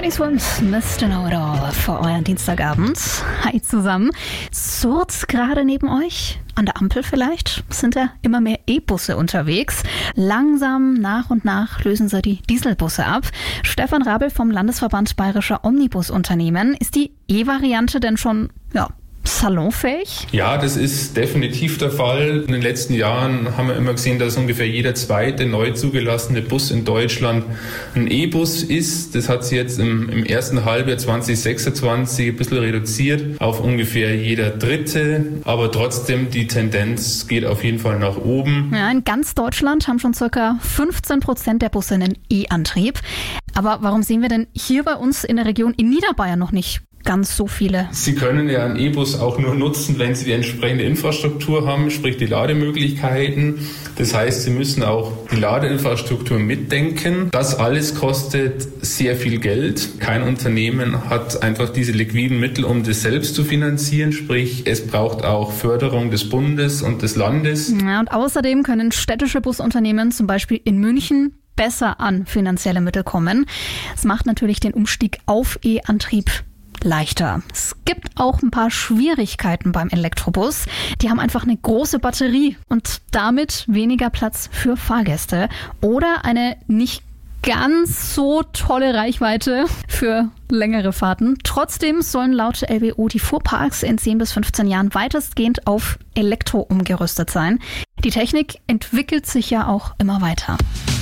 Teddy Swims, Mr. Know-It-All für euren Dienstagabend. Hi zusammen. Surrt gerade neben euch? An der Ampel vielleicht? Sind ja immer mehr E-Busse unterwegs. Langsam, nach und nach lösen sie die Dieselbusse ab. Stefan Rabel vom Landesverband Bayerischer Omnibusunternehmen. Ist die E-Variante denn schon, salonfähig? Ja, das ist definitiv der Fall. In den letzten Jahren haben wir immer gesehen, dass ungefähr jeder zweite neu zugelassene Bus in Deutschland ein E-Bus ist. Das hat sich jetzt im ersten Halbjahr 2026 ein bisschen reduziert auf ungefähr jeder dritte. Aber trotzdem, die Tendenz geht auf jeden Fall nach oben. Ja, in ganz Deutschland haben schon ca. 15% der Busse einen E-Antrieb. Aber warum sehen wir denn hier bei uns in der Region in Niederbayern noch nicht ganz so viele? Sie können ja einen E-Bus auch nur nutzen, wenn Sie die entsprechende Infrastruktur haben, sprich die Lademöglichkeiten. Das heißt, Sie müssen auch die Ladeinfrastruktur mitdenken. Das alles kostet sehr viel Geld. Kein Unternehmen hat einfach diese liquiden Mittel, um das selbst zu finanzieren. Sprich, es braucht auch Förderung des Bundes und des Landes. Ja, und außerdem können städtische Busunternehmen zum Beispiel in München besser an finanzielle Mittel kommen. Es macht natürlich den Umstieg auf E-Antrieb leichter. Es gibt auch ein paar Schwierigkeiten beim Elektrobus. Die haben einfach eine große Batterie und damit weniger Platz für Fahrgäste oder eine nicht ganz so tolle Reichweite für längere Fahrten. Trotzdem sollen laut LBO die Fuhrparks in 10 bis 15 Jahren weitestgehend auf Elektro umgerüstet sein. Die Technik entwickelt sich ja auch immer weiter.